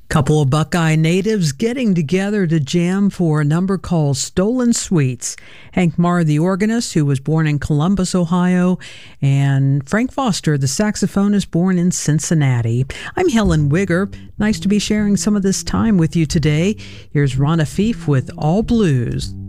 Couple of Buckeye natives getting together to jam for a number called Stolen Sweets. Hank Marr, the organist, who was born in Columbus, Ohio, and Frank Foster, the saxophonist, born in Cincinnati. I'm Helen Wigger. Nice to be sharing some of this time with you today. Here's Ron Afif with All Blues.